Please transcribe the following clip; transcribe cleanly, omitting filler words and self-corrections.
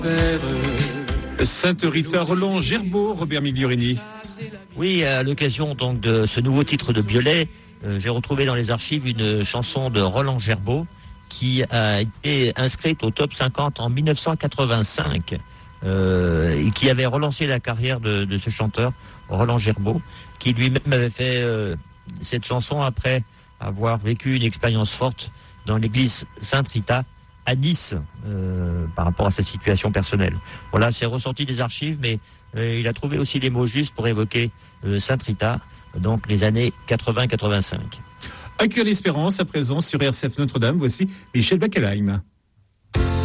Sainte-Rita Roland-Gerbaud, Robert Migliorini. Oui, à l'occasion donc de ce nouveau titre de Biolay, j'ai retrouvé dans les archives une chanson de Roland Gerbaud qui a été inscrite au top 50 en 1985 et qui avait relancé la carrière de ce chanteur, Roland Gerbaud, qui lui-même avait fait cette chanson après avoir vécu une expérience forte dans l'église Sainte-Rita à Nice par rapport à sa situation personnelle. Voilà, c'est ressorti des archives, mais il a trouvé aussi les mots justes pour évoquer Sainte-Rita, donc les années 80-85. Accueil l'espérance à présent sur RCF Notre-Dame, voici Michel Backelheim.